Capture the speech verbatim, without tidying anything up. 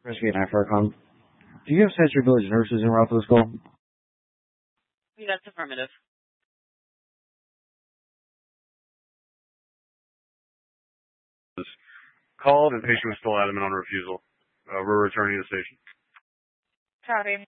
Rescue nine for com. Do you have Century Village nurses en route to the school? That's affirmative. Called and patient was still adamant on refusal. Uh, we're returning to the station. Copy.